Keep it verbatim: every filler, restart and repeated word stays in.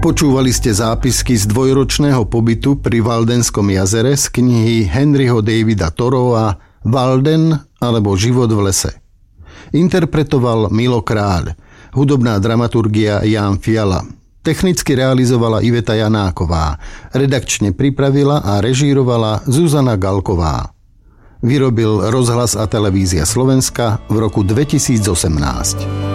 Počúvali ste zápisky z dvojročného pobytu pri Valdenskom jazere z knihy Henryho Davida Thoreaua Walden alebo Život v lese. Interpretoval Milo Kráľ, hudobná dramaturgia Ján Fiala. Technicky realizovala Iveta Janáková, redakčne pripravila a režírovala Zuzana Galková. Vyrobil Rozhlas a televízia Slovenska v roku dvetisícosemnásť.